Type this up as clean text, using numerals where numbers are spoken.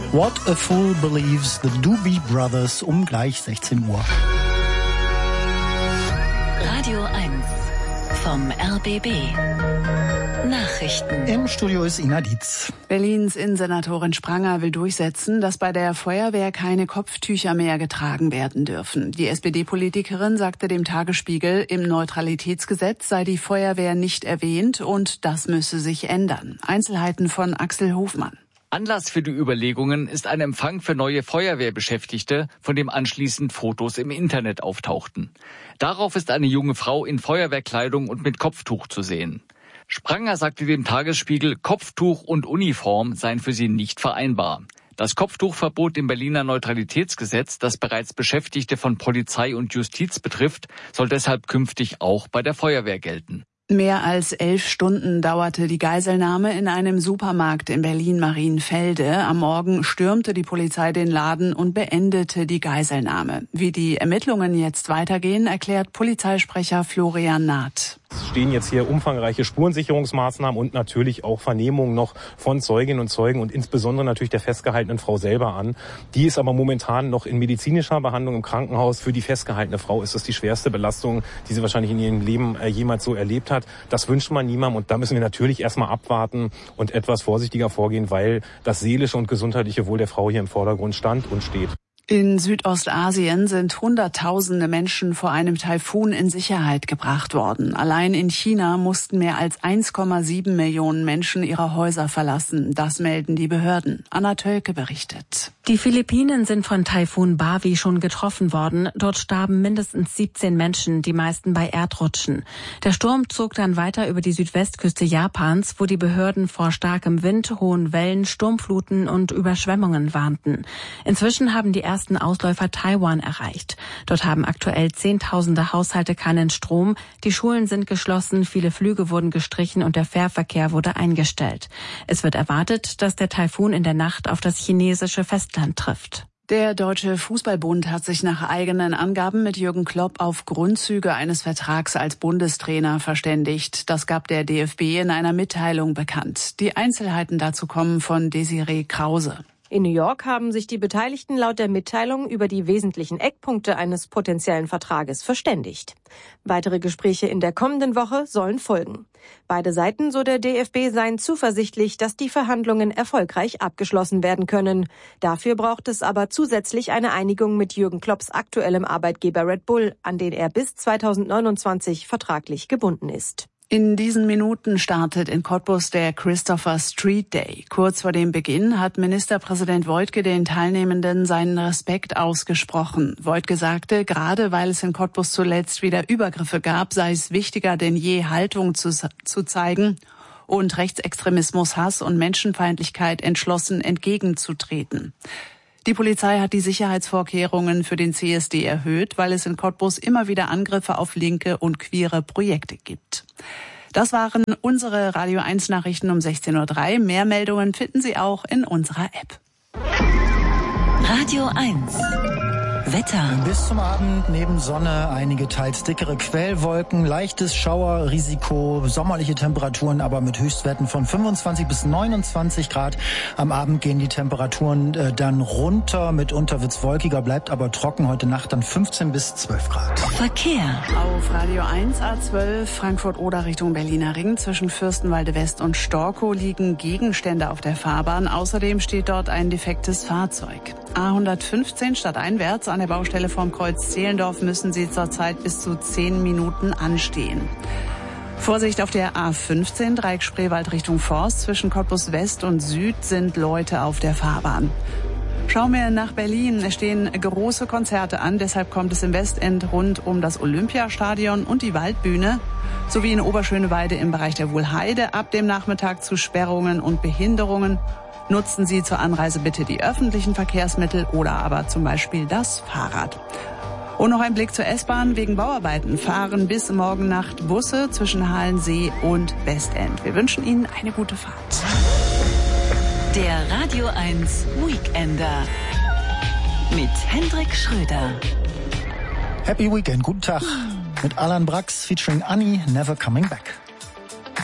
What a Fool Believes, The Doobie Brothers, um gleich 16 Uhr. Radio 1 vom RBB. Nachrichten. Im Studio ist Ina Dietz. Berlins Innensenatorin Spranger will durchsetzen, dass bei der Feuerwehr keine Kopftücher mehr getragen werden dürfen. Die SPD-Politikerin sagte dem Tagesspiegel, im Neutralitätsgesetz sei die Feuerwehr nicht erwähnt und das müsse sich ändern. Einzelheiten von Axel Hofmann. Anlass für die Überlegungen ist ein Empfang für neue Feuerwehrbeschäftigte, von dem anschließend Fotos im Internet auftauchten. Darauf ist eine junge Frau in Feuerwehrkleidung und mit Kopftuch zu sehen. Spranger sagte dem Tagesspiegel, Kopftuch und Uniform seien für sie nicht vereinbar. Das Kopftuchverbot im Berliner Neutralitätsgesetz, das bereits Beschäftigte von Polizei und Justiz betrifft, soll deshalb künftig auch bei der Feuerwehr gelten. Mehr als 11 Stunden dauerte die Geiselnahme in einem Supermarkt in Berlin-Marienfelde. Am Morgen stürmte die Polizei den Laden und beendete die Geiselnahme. Wie die Ermittlungen jetzt weitergehen, erklärt Polizeisprecher Florian Naht. Es stehen jetzt hier umfangreiche Spurensicherungsmaßnahmen und natürlich auch Vernehmungen noch von Zeuginnen und Zeugen und insbesondere natürlich der festgehaltenen Frau selber an. Die ist aber momentan noch in medizinischer Behandlung im Krankenhaus. Für die festgehaltene Frau ist das die schwerste Belastung, die sie wahrscheinlich in ihrem Leben jemals so erlebt hat. Das wünscht man niemandem und da müssen wir natürlich erstmal abwarten und etwas vorsichtiger vorgehen, weil das seelische und gesundheitliche Wohl der Frau hier im Vordergrund stand und steht. In Südostasien sind Hunderttausende Menschen vor einem Taifun in Sicherheit gebracht worden. Allein in China mussten mehr als 1,7 Millionen Menschen ihre Häuser verlassen. Das melden die Behörden. Anna Tölke berichtet. Die Philippinen sind von Taifun Bawi schon getroffen worden. Dort starben mindestens 17 Menschen, die meisten bei Erdrutschen. Der Sturm zog dann weiter über die Südwestküste Japans, wo die Behörden vor starkem Wind, hohen Wellen, Sturmfluten und Überschwemmungen warnten. Inzwischen haben die ersten Ausläufer Taiwan erreicht. Dort haben aktuell Zehntausende Haushalte keinen Strom, die Schulen sind geschlossen, viele Flüge wurden gestrichen und der Fährverkehr wurde eingestellt. Es wird erwartet, dass der Taifun in der Nacht auf das chinesische Festland trifft. Der Deutsche Fußballbund hat sich nach eigenen Angaben mit Jürgen Klopp auf Grundzüge eines Vertrags als Bundestrainer verständigt. Das gab der DFB in einer Mitteilung bekannt. Die Einzelheiten dazu kommen von Desiree Krause. In New York haben sich die Beteiligten laut der Mitteilung über die wesentlichen Eckpunkte eines potenziellen Vertrages verständigt. Weitere Gespräche in der kommenden Woche sollen folgen. Beide Seiten, so der DFB, seien zuversichtlich, dass die Verhandlungen erfolgreich abgeschlossen werden können. Dafür braucht es aber zusätzlich eine Einigung mit Jürgen Klopps aktuellem Arbeitgeber Red Bull, an den er bis 2029 vertraglich gebunden ist. In diesen Minuten startet in Cottbus der Christopher Street Day. Kurz vor dem Beginn hat Ministerpräsident Woidke den Teilnehmenden seinen Respekt ausgesprochen. Woidke sagte, gerade weil es in Cottbus zuletzt wieder Übergriffe gab, sei es wichtiger denn je, Haltung zu zeigen und Rechtsextremismus, Hass und Menschenfeindlichkeit entschlossen entgegenzutreten. Die Polizei hat die Sicherheitsvorkehrungen für den CSD erhöht, weil es in Cottbus immer wieder Angriffe auf linke und queere Projekte gibt. Das waren unsere Radio 1 Nachrichten um 16:03 Uhr. Mehr Meldungen finden Sie auch in unserer App. Radio 1 Wetter. Bis zum Abend neben Sonne einige teils dickere Quellwolken, leichtes Schauerrisiko, sommerliche Temperaturen, aber mit Höchstwerten von 25 bis 29 Grad. Am Abend gehen die Temperaturen dann runter, mitunter wird's wolkiger, bleibt aber trocken. Heute Nacht dann 15 bis 12 Grad. Verkehr. Auf Radio 1 A12 Frankfurt-Oder Richtung Berliner Ring zwischen Fürstenwalde West und Storkow liegen Gegenstände auf der Fahrbahn. Außerdem steht dort ein defektes Fahrzeug. A115 stadteinwärts an der Baustelle vorm Kreuz Zehlendorf müssen Sie zurzeit bis zu 10 Minuten anstehen. Vorsicht auf der A15 Dreieck Spreewald Richtung Forst. Zwischen Cottbus West und Süd sind Leute auf der Fahrbahn. Schauen wir nach Berlin. Es stehen große Konzerte an. Deshalb kommt es im Westend rund um das Olympiastadion und die Waldbühne sowie in Oberschöneweide im Bereich der Wuhlheide ab dem Nachmittag zu Sperrungen und Behinderungen. Nutzen Sie zur Anreise bitte die öffentlichen Verkehrsmittel oder aber zum Beispiel das Fahrrad. Und noch ein Blick zur S-Bahn. Wegen Bauarbeiten fahren bis morgen Nacht Busse zwischen Halensee und Westend. Wir wünschen Ihnen eine gute Fahrt. Der Radio 1 Weekender mit Hendrik Schröder. Happy Weekend, guten Tag. Mit Alan Brax featuring Annie, Never Coming Back.